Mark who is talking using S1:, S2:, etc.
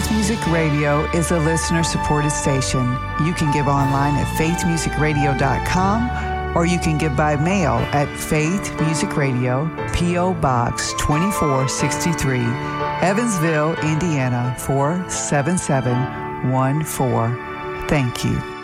S1: Faith Music Radio is a listener-supported station. You can give online at faithmusicradio.com or you can give by mail at Faith Music Radio, P.O. Box 2463, Evansville, Indiana 47714. Thank you.